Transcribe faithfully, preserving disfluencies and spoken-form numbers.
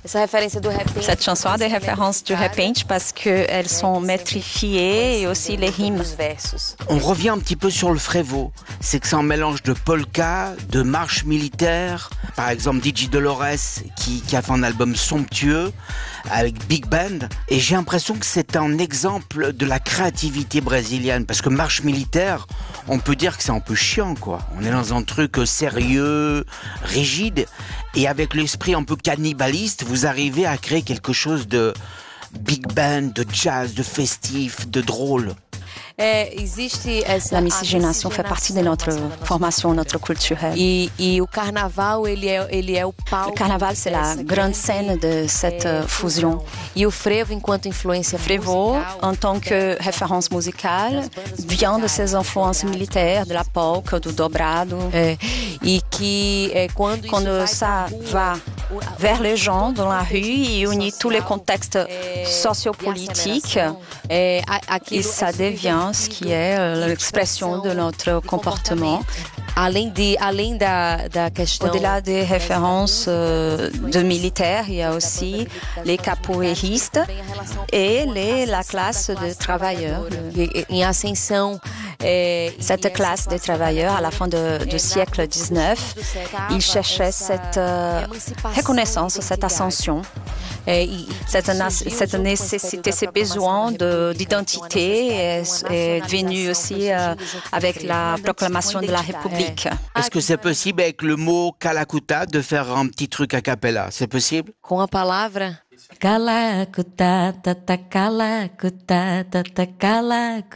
Cette chanson a des références du repente parce qu'elles sont métrifiées et aussi les rimes. On revient un petit peu sur le Frévo. C'est que c'est un mélange de polka, de marche militaire. Par exemple, Digi Dolores qui, qui a fait un album somptueux avec Big Band. Et j'ai l'impression que c'est un exemple de la créativité brésilienne. Parce que marche militaire, on peut dire que c'est un peu chiant, quoi. On est dans un truc sérieux, rigide. Et avec l'esprit un peu cannibaliste, vous arrivez à créer quelque chose de big band, de jazz, de festif, de drôle. La miscigenation fait partie de notre formation, notre culturelle. E, e o carnaval, ele é, ele é o palco. Le carnaval, c'est la grande scène de cette fusion. E o frevo, enquanto influência Frevo, en tant que référence musicale, vient de ses influences militaires, de la polka, du dobrado. É, e que é, quando, Quand ça va vers les gens dans la rue et unit tous les contextes sociopolitiques, é, et ça devient ce qui est l'expression de notre comportement. Além, de, além da, da questão... Au-delà des références euh, de militaires, il y a aussi les capoeiristes et les, la classe de travailleurs. Em ascensão... Cette classe des travailleurs, à la fin du siècle dix-neuf, ils cherchaient cette euh, reconnaissance, cette ascension. Cette, cette nécessité, ces besoins de, d'identité est, est venu aussi euh, avec la proclamation de la République. Est-ce que c'est possible avec le mot Kalakuta de faire un petit truc a cappella? C'est possible? Com a palavra? Kalakuta, tata, kalakuta, tata, kalakuta.